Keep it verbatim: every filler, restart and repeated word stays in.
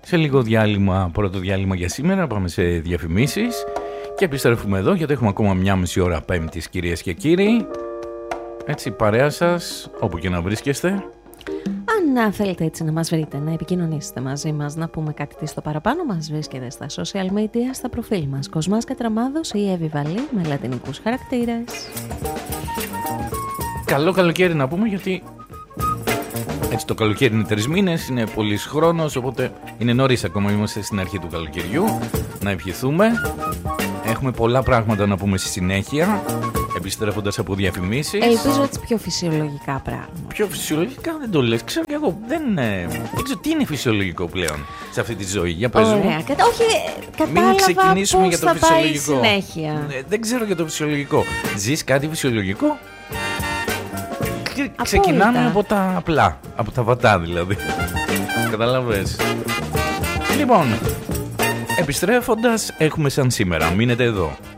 Σε λίγο διάλειμμα, πρώτο διάλειμμα για σήμερα, πάμε σε διαφημίσεις και επιστρέφουμε εδώ γιατί έχουμε ακόμα μια μισή ώρα Πέμπτης, κυρίες και κύριοι. Έτσι, παρέα σας, όπου και να βρίσκεστε. Αν θέλετε έτσι να μας βρείτε, να επικοινωνήσετε μαζί μας, να πούμε κάτι τι στο παραπάνω, μας βρίσκεται στα social media, στα προφίλ μας Κοσμάς Κατραμάδος ή Εύη Βαλή με λατινικούς χαρακτήρες. Καλό καλοκαίρι να πούμε, γιατί έτσι το καλοκαίρι είναι τρεις μήνες, είναι πολύς χρόνος, οπότε είναι νωρίς ακόμα, είμαστε στην αρχή του καλοκαιριού. Να ευχηθούμε. Έχουμε πολλά πράγματα να πούμε στη συνέχεια, επιστρέφοντας από διαφημίσεις. Ελπίζω έτσι πιο φυσιολογικά πράγματα. Πιο φυσιολογικά δεν το λες, ξέρω και εγώ. Δεν, δεν ξέρω τι είναι φυσιολογικό πλέον σε αυτή τη ζωή. Για πες μου. Ωραία, κατα... όχι, κατάλαβα. Μην ξεκινήσουμε πώς για το θα φυσιολογικό. Πάει συνέχεια. Ε, δεν ξέρω για το φυσιολογικό. Ζεις κάτι φυσιολογικό? Απόλυτα. Ξεκινάμε από τα απλά, από τα βατά δηλαδή. Καταλαβες. Λοιπόν, επιστρέφοντας έχουμε σαν σήμερα. Μείνετε εδώ.